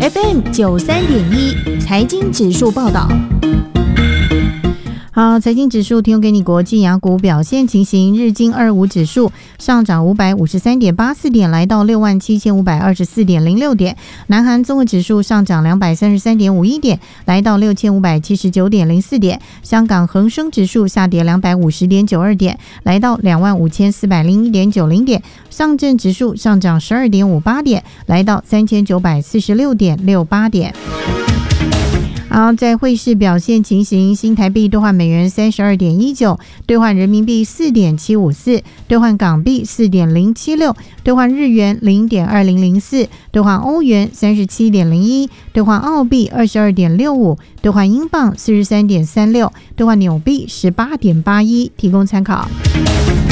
FM93.1财经指数报道。 好，财经指数提供给你国际雅股表现情形。日经25指数上涨553.84点，来到67,524.06点。南韩综合指数上涨233.51点，来到6579.04点。香港恒生指数下跌250.92点，来到25,401.90点。上证指数上涨12.58点，来到3,946.68点。好，在汇市表现情形，新台币兑换美元32.19，兑换人民币4.754，兑换港币4.076，兑换日元0.2004，兑换欧元37.01，兑换澳币22.65，兑换英镑43.36，兑换纽币18.81，提供参考。